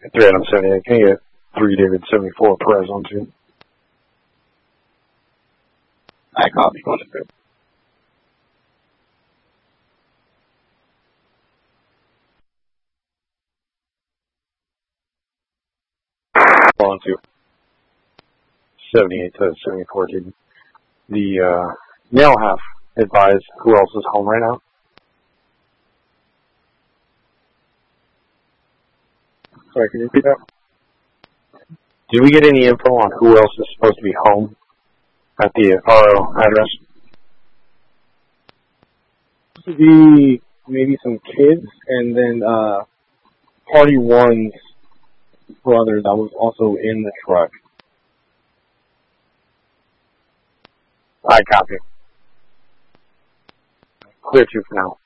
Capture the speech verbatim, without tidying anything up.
three Adam seventy-eight. Can you get three David seventy-four Perez on two? I copy. On two. seventy-eight to seventy-four, David. The, uh, male half advised who else is home right now. Sorry, can you repeat that? Did we get any info on who else is supposed to be home at the R O address? To be maybe some kids, and then uh, Party One's brother that was also in the truck. I copy. Clear two for now.